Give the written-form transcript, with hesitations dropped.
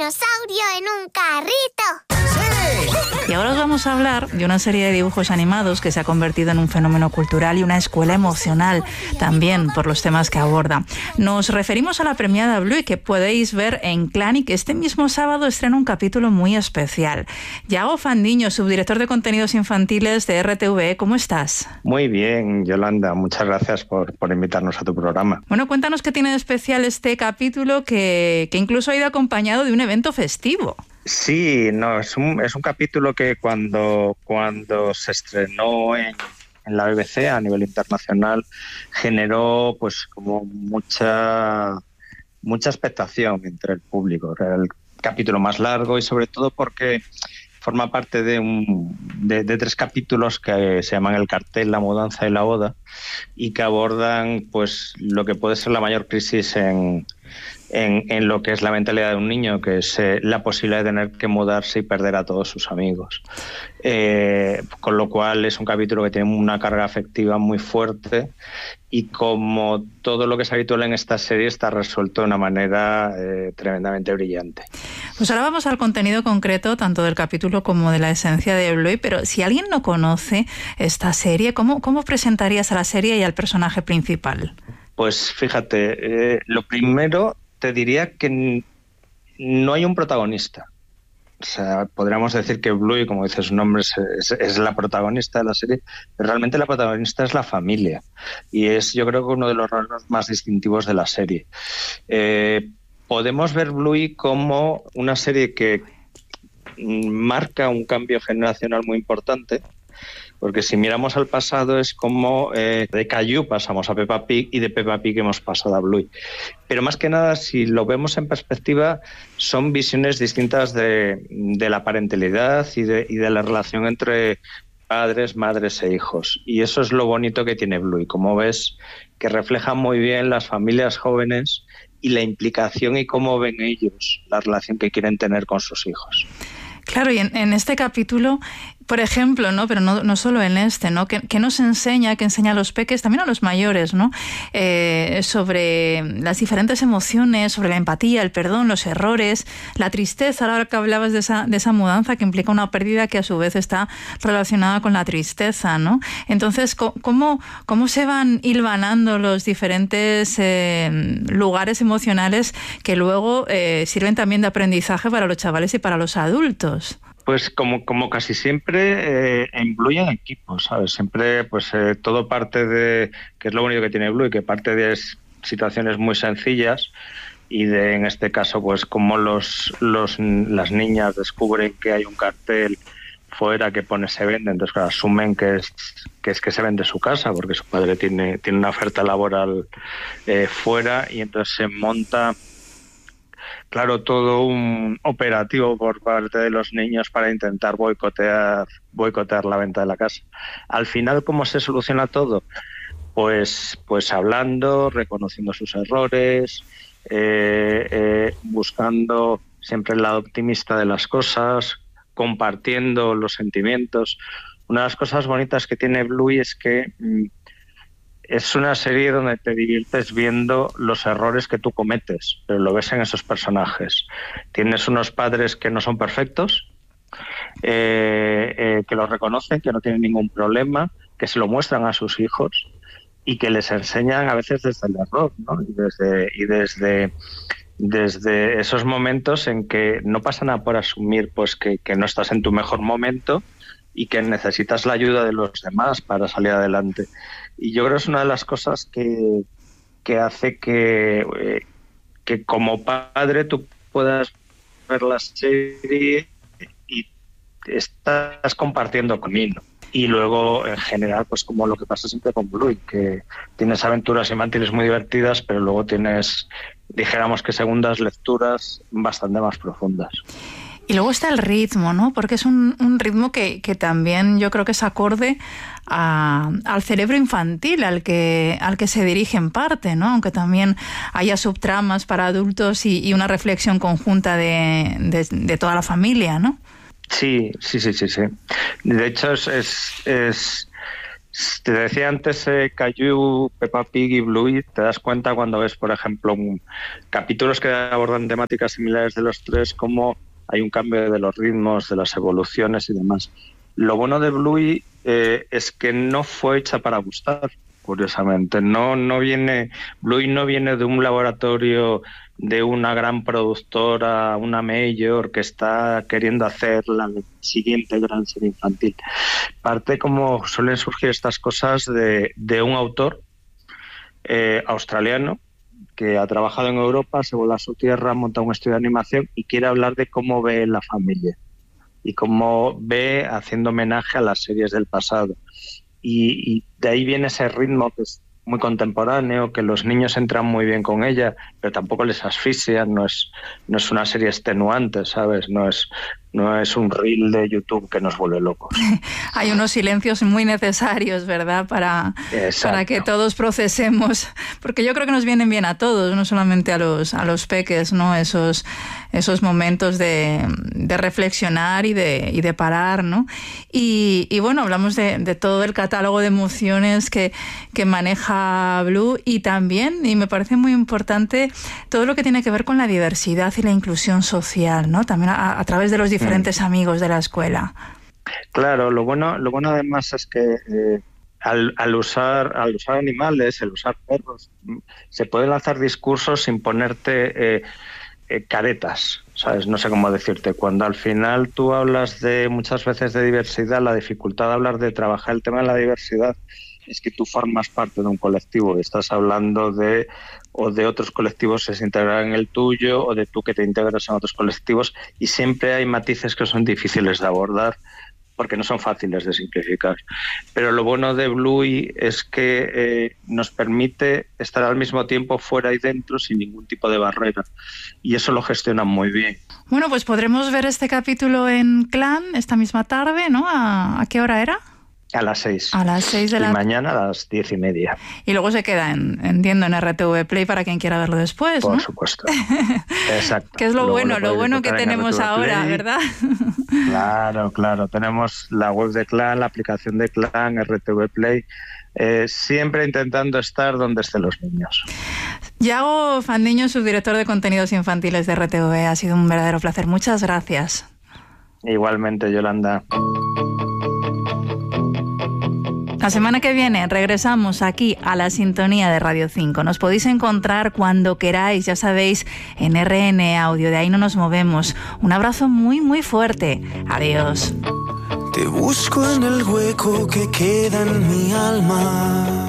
dinosaurio en un carrito. Y ahora os vamos a hablar de una serie de dibujos animados que se ha convertido en un fenómeno cultural y una escuela emocional también por los temas que aborda. Nos referimos a la premiada Bluey, que podéis ver en Clanic, que este mismo sábado estrena un capítulo muy especial. Yago Fandiño, subdirector de contenidos infantiles de RTVE, ¿cómo estás? Muy bien, Yolanda, muchas gracias por invitarnos a tu programa. Bueno, cuéntanos qué tiene de especial este capítulo que incluso ha ido acompañado de un evento festivo. Sí, no, es un capítulo que cuando se estrenó en la BBC a nivel internacional generó pues como mucha expectación entre el público. Era el capítulo más largo y sobre todo porque forma parte de 3 capítulos que se llaman El cartel, la mudanza y la boda, y que abordan pues lo que puede ser la mayor crisis en lo que es la mentalidad de un niño, que es la posibilidad de tener que mudarse y perder a todos sus amigos. Con lo cual es un capítulo que tiene una carga afectiva muy fuerte y, como todo lo que es habitual en esta serie, está resuelto de una manera tremendamente brillante. Pues ahora vamos al contenido concreto tanto del capítulo como de la esencia de Bluey, pero si alguien no conoce esta serie, ¿cómo presentarías a la serie y al personaje principal? Pues fíjate, lo primero te diría que no hay un protagonista. O sea, podríamos decir que Bluey, como dice su nombre, es la protagonista de la serie, pero realmente la protagonista es la familia. Y es, yo creo, que uno de los rasgos más distintivos de la serie. Podemos ver Bluey como una serie que marca un cambio generacional muy importante, porque si miramos al pasado es como de Caillou pasamos a Peppa Pig y de Peppa Pig hemos pasado a Bluey. Pero más que nada, si lo vemos en perspectiva, son visiones distintas de la parentalidad y de la relación entre padres, madres e hijos. Y eso es lo bonito que tiene Bluey, como ves, que refleja muy bien las familias jóvenes y la implicación y cómo ven ellos la relación que quieren tener con sus hijos. Claro, y en este capítulo, por ejemplo, ¿no? Pero no solo en este, ¿no? Que nos enseña, que enseña a los peques, también a los mayores, ¿no? Sobre las diferentes emociones, sobre la empatía, el perdón, los errores, la tristeza. Ahora que hablabas de esa mudanza que implica una pérdida que a su vez está relacionada con la tristeza, ¿no? Entonces, ¿cómo se van hilvanando los diferentes lugares emocionales que luego sirven también de aprendizaje para los chavales y para los adultos? Pues como casi siempre en Bluey en equipo, ¿sabes? Siempre pues todo parte de, que es lo bonito que tiene Bluey, que parte de situaciones muy sencillas y de, en este caso, pues como las niñas descubren que hay un cartel fuera que pone se vende, entonces claro, asumen que se vende su casa porque su padre tiene una oferta laboral fuera, y entonces se monta, claro, todo un operativo por parte de los niños para intentar boicotear la venta de la casa. Al final, ¿cómo se soluciona todo? Pues hablando, reconociendo sus errores, buscando siempre el lado optimista de las cosas, compartiendo los sentimientos. Una de las cosas bonitas que tiene Bluey es que es una serie donde te diviertes viendo los errores que tú cometes, pero lo ves en esos personajes. Tienes unos padres que no son perfectos, que los reconocen, que no tienen ningún problema, que se lo muestran a sus hijos y que les enseñan a veces desde el error, ¿no? Y desde esos momentos en que no pasa nada por asumir pues que no estás en tu mejor momento y que necesitas la ayuda de los demás para salir adelante. Y yo creo que es una de las cosas que hace que como padre tú puedas ver la serie y estás compartiendo conmigo. Y luego, en general, pues como lo que pasa siempre con Bluey, que tienes aventuras infantiles muy divertidas, pero luego tienes, dijéramos que segundas lecturas bastante más profundas. Y luego está el ritmo, ¿no? Porque es un ritmo que también yo creo que es acorde al cerebro infantil al que se dirige en parte, ¿no? Aunque también haya subtramas para adultos y una reflexión conjunta de toda la familia, ¿no? Sí. De hecho, Te decía antes Caillou, Peppa Pig y Bluey. Te das cuenta cuando ves, por ejemplo, capítulos que abordan temáticas similares de los tres, cómo hay un cambio de los ritmos, de las evoluciones y demás. Lo bueno de Bluey es que no fue hecha para gustar, curiosamente. Bluey no viene de un laboratorio de una gran productora, una major, que está queriendo hacer la siguiente gran serie infantil. Parte, como suelen surgir estas cosas, de un autor australiano que ha trabajado en Europa, se vuelve a su tierra, monta un estudio de animación y quiere hablar de cómo ve la familia y cómo ve haciendo homenaje a las series del pasado. Y de ahí viene ese ritmo que es muy contemporáneo, que los niños entran muy bien con ella, pero tampoco les asfixia, no es una serie extenuante, ¿sabes? No es un reel de YouTube que nos vuelve locos. Hay unos silencios muy necesarios, ¿verdad? Para que todos procesemos, porque yo creo que nos vienen bien a todos, no solamente a los peques, ¿no? Esos momentos de reflexionar y de parar, ¿no? Y bueno, hablamos de todo el catálogo de emociones que maneja Blue, y también, y me parece muy importante, todo lo que tiene que ver con la diversidad y la inclusión social, ¿no? También a través de los diferentes amigos de la escuela. Claro, lo bueno además es que al usar animales, al usar perros, se pueden lanzar discursos sin ponerte caretas, ¿sabes? No sé cómo decirte. Cuando al final tú hablas muchas veces de diversidad, la dificultad de hablar de trabajar el tema de la diversidad es que tú formas parte de un colectivo y estás hablando de otros colectivos que se integran en el tuyo, o de tú que te integras en otros colectivos, y siempre hay matices que son difíciles de abordar porque no son fáciles de simplificar. Pero lo bueno de Bluey es que nos permite estar al mismo tiempo fuera y dentro sin ningún tipo de barrera, y eso lo gestionan muy bien. Bueno, pues podremos ver este capítulo en Clan esta misma tarde, ¿no? ¿A qué hora era? A las 6. A las 6 de la... Y mañana a las 10:30. Y luego se queda, entiendo, en RTV Play para quien quiera verlo después, ¿no? Por supuesto. Exacto. Que es lo bueno que tenemos ahora, ¿verdad? Claro. Tenemos la web de Clan, la aplicación de Clan, RTV Play, siempre intentando estar donde estén los niños. Yago Fandiño, subdirector de contenidos infantiles de RTV. Ha sido un verdadero placer. Muchas gracias. Igualmente, Yolanda. La semana que viene regresamos aquí a la sintonía de Radio 5. Nos podéis encontrar cuando queráis, ya sabéis, en RN Audio. De ahí no nos movemos. Un abrazo muy, muy fuerte. Adiós. Te busco en el hueco que queda en mi alma.